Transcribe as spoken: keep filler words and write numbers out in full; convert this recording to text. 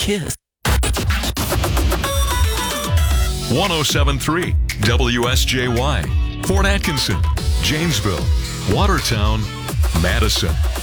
kiss. one oh seven point three W S J Y, Fort Atkinson, Janesville, Watertown, Madison.